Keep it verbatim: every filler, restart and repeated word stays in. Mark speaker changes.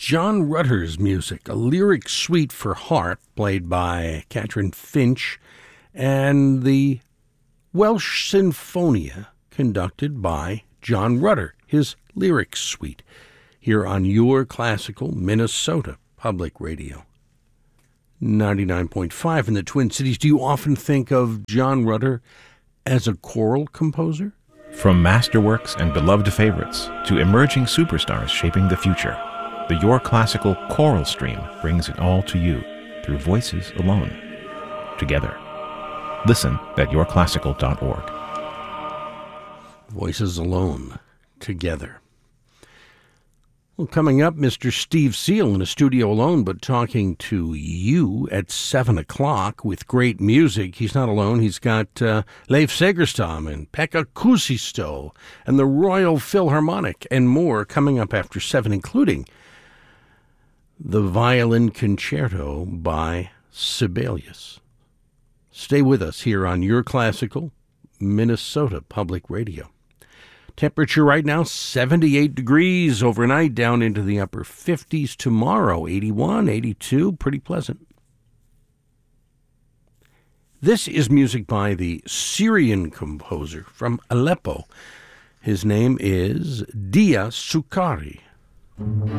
Speaker 1: John Rutter's music, a lyric suite for harp played by Catherine Finch, and the Welsh Sinfonia conducted by John Rutter, his lyric suite, here on your classical Minnesota Public Radio. ninety-nine point five in the Twin Cities. Do you often think of John Rutter as a choral composer?
Speaker 2: From masterworks and beloved favorites to emerging superstars shaping the future, the Your Classical choral stream brings it all to you through voices alone, together. Listen at your classical dot org.
Speaker 1: Voices alone, together. Well, coming up, Mister Steve Seal in a studio alone, but talking to you at seven o'clock with great music. He's not alone. He's got uh, Leif Segerstam and Pekka Kuusisto and the Royal Philharmonic and more coming up after seven, including the Violin Concerto by Sibelius. Stay with us here on Your Classical Minnesota Public Radio. Temperature right now, seventy-eight degrees overnight, down into the upper fifties tomorrow, eighty-one, eighty-two, pretty pleasant. This is music by the Syrian composer from Aleppo. His name is Dia Sukkari.